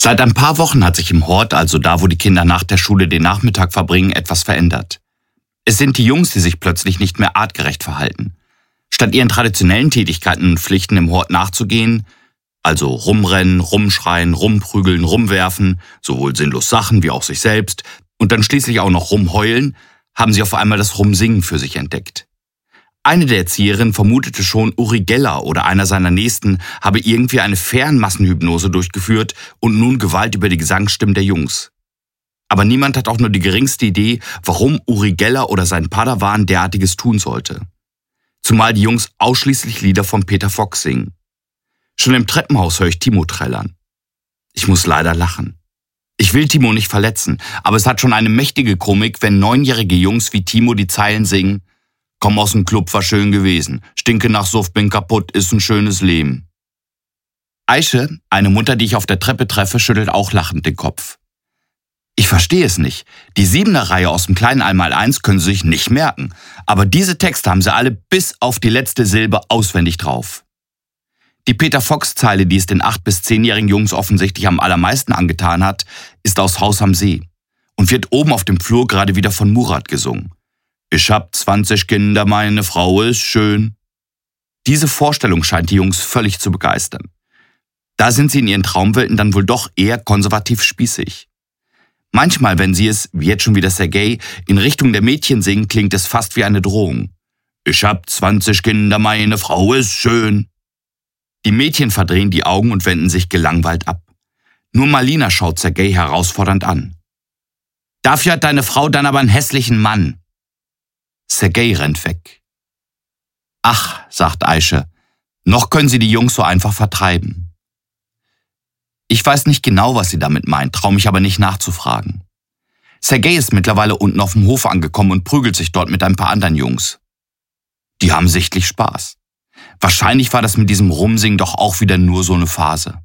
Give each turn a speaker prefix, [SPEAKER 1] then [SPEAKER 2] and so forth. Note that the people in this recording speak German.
[SPEAKER 1] Seit ein paar Wochen hat sich im Hort, also da, wo die Kinder nach der Schule den Nachmittag verbringen, etwas verändert. Es sind die Jungs, die sich plötzlich nicht mehr artgerecht verhalten. Statt ihren traditionellen Tätigkeiten und Pflichten im Hort nachzugehen, also rumrennen, rumschreien, rumprügeln, rumwerfen, sowohl sinnlos Sachen wie auch sich selbst, und dann schließlich auch noch rumheulen, haben sie auf einmal das Rumsingen für sich entdeckt. Eine der Erzieherinnen vermutete schon, Uri Geller oder einer seiner Nächsten habe irgendwie eine Fernmassenhypnose durchgeführt und nun Gewalt über die Gesangsstimmen der Jungs. Aber niemand hat auch nur die geringste Idee, warum Uri Geller oder sein Padawan derartiges tun sollte. Zumal die Jungs ausschließlich Lieder von Peter Fox singen. Schon im Treppenhaus höre ich Timo trällern. Ich muss leider lachen. Ich will Timo nicht verletzen, aber es hat schon eine mächtige Komik, wenn 9-jährige Jungs wie Timo die Zeilen singen: Komm aus dem Club, war schön gewesen. Stinke nach Suff, bin kaputt, ist ein schönes Leben. Aische, eine Mutter, die ich auf der Treppe treffe, schüttelt auch lachend den Kopf. Ich verstehe es nicht. Die 7er-Reihe aus dem kleinen Einmaleins können sie sich nicht merken. Aber diese Texte haben sie alle bis auf die letzte Silbe auswendig drauf. Die Peter-Fox-Zeile, die es den 8- bis 10-jährigen Jungs offensichtlich am allermeisten angetan hat, ist aus Haus am See und wird oben auf dem Flur gerade wieder von Murat gesungen. Ich hab 20 Kinder, meine Frau ist schön. Diese Vorstellung scheint die Jungs völlig zu begeistern. Da sind sie in ihren Traumwelten dann wohl doch eher konservativ spießig. Manchmal, wenn sie es, wie jetzt schon wieder Sergei, in Richtung der Mädchen singen, klingt es fast wie eine Drohung. Ich hab 20 Kinder, meine Frau ist schön. Die Mädchen verdrehen die Augen und wenden sich gelangweilt ab. Nur Malina schaut Sergei herausfordernd an. Dafür hat deine Frau dann aber einen hässlichen Mann. Sergei rennt weg. Ach, sagt Aische, noch können sie die Jungs so einfach vertreiben. Ich weiß nicht genau, was sie damit meint, traue mich aber nicht nachzufragen. Sergei ist mittlerweile unten auf dem Hof angekommen und prügelt sich dort mit ein paar anderen Jungs. Die haben sichtlich Spaß. Wahrscheinlich war das mit diesem Rumsingen doch auch wieder nur so eine Phase.